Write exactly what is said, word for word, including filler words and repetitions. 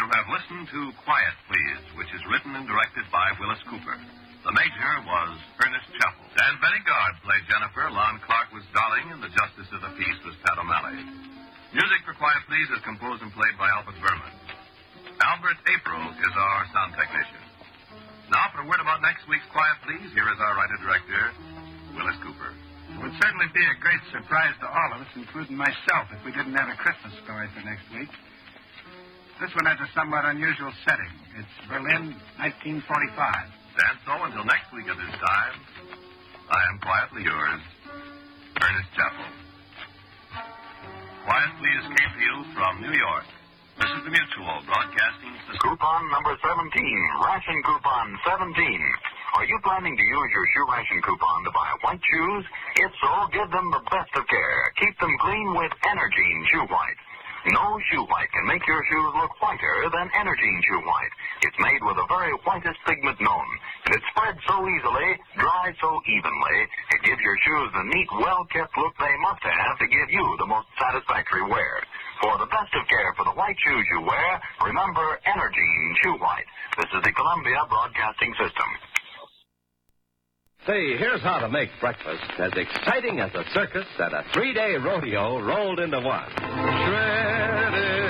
You have listened to Quiet Please, which is written and directed by Willis Cooper. The Major was Ernest Chappell. Dan Benigard played Jennifer, Lon Clark was Darling, and the Justice of the Peace was Pat O'Malley. Music for Quiet Please is composed and played by Albert Berman. Albert April is our sound technician. Now, for a word about next week's Quiet Please, here is our writer-director, Willis Cooper. It would certainly be a great surprise to all of us, including myself, if we didn't have a Christmas story for next week. This one has a somewhat unusual setting. It's Berlin, nineteen forty-five. And so, until next week at this time, I am quietly yours, Ernest Chappell. Quiet Please came to you from New York. This is the Mutual Broadcasting System. Coupon number seventeen, ration coupon seventeen. Are you planning to use your shoe ration coupon to buy white shoes? If so, give them the best of care. Keep them clean with Energine Shoe White. No shoe white can make your shoes look whiter than Energine Shoe White. It's made with the very whitest pigment known, and it spreads so easily, dries so evenly, it gives your shoes the neat, well-kept look they must have to give you the most satisfactory wear. For the best of care for the white shoes you wear, remember Energine Shoe White. This is the Columbia Broadcasting System. Say, here's how to make breakfast as exciting as a circus and a three-day rodeo rolled into one. Shredded